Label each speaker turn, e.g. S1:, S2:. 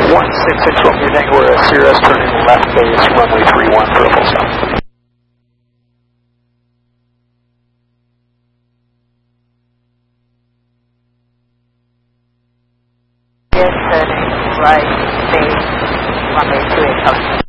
S1: 166 Romeo Tango, we're at Cirrus, turning left base, runway 31 for a full stop.
S2: Turning right base, runway 28.